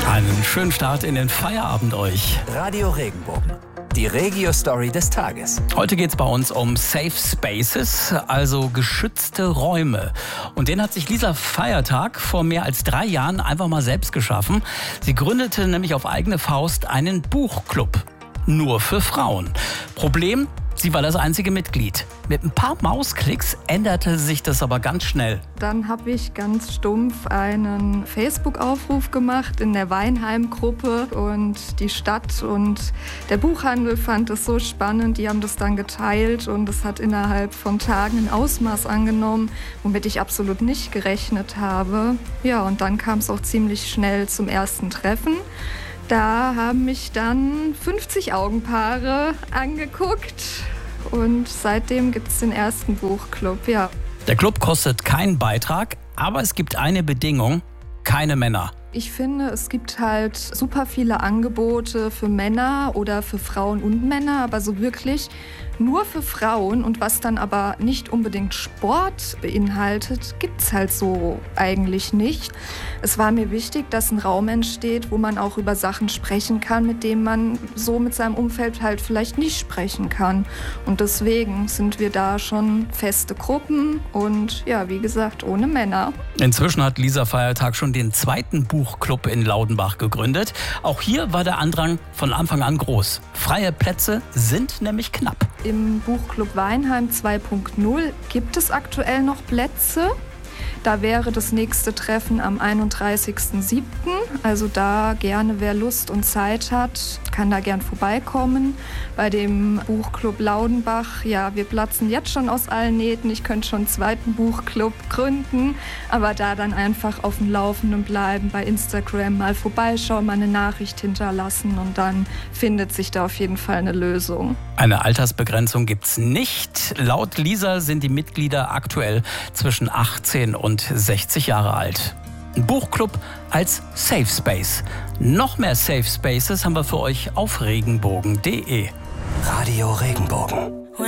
Einen schönen Start in den Feierabend euch. Radio Regenbogen, die Regio-Story des Tages. Heute geht es bei uns um Safe Spaces, also geschützte Räume. Und den hat sich Lisa Feiertag vor mehr als 3 Jahren einfach mal selbst geschaffen. Sie gründete nämlich auf eigene Faust einen Buchclub. Nur für Frauen. Problem? Sie war das einzige Mitglied. Mit ein paar Mausklicks änderte sich das aber ganz schnell. Dann habe ich ganz stumpf einen Facebook-Aufruf gemacht in der Weinheim-Gruppe und die Stadt und der Buchhandel fand es so spannend. Die haben das dann geteilt und es hat innerhalb von Tagen ein Ausmaß angenommen, womit ich absolut nicht gerechnet habe. Ja, und dann kam es auch ziemlich schnell zum ersten Treffen. Da haben mich dann 50 Augenpaare angeguckt und seitdem gibt es den ersten Buchclub, ja. Der Club kostet keinen Beitrag, aber es gibt eine Bedingung: keine Männer. Ich finde, es gibt halt super viele Angebote für Männer oder für Frauen und Männer, aber so wirklich nur für Frauen und was dann aber nicht unbedingt Sport beinhaltet, gibt's halt so eigentlich nicht. Es war mir wichtig, dass ein Raum entsteht, wo man auch über Sachen sprechen kann, mit denen man so mit seinem Umfeld halt vielleicht nicht sprechen kann. Und deswegen sind wir da schon feste Gruppen und ja, wie gesagt, ohne Männer. Inzwischen hat Lisa Feiertag schon den zweiten Buchclub in Laudenbach gegründet. Auch hier war der Andrang von Anfang an groß. Freie Plätze sind nämlich knapp. Im Buchclub Weinheim 2.0 gibt es aktuell noch Plätze. Da wäre das nächste Treffen am 31.07. Also da gerne, wer Lust und Zeit hat, kann da gern vorbeikommen. Bei dem Buchclub Laudenbach, ja, wir platzen jetzt schon aus allen Nähten. Ich könnte schon einen zweiten Buchclub gründen, aber da dann einfach auf dem Laufenden bleiben, bei Instagram mal vorbeischauen, mal eine Nachricht hinterlassen und dann findet sich da auf jeden Fall eine Lösung. Eine Altersbegrenzung gibt's nicht. Laut Lisa sind die Mitglieder aktuell zwischen 18 und 60 Jahre alt. Ein Buchclub als Safe Space. Noch mehr Safe Spaces haben wir für euch auf regenbogen.de. Radio Regenbogen.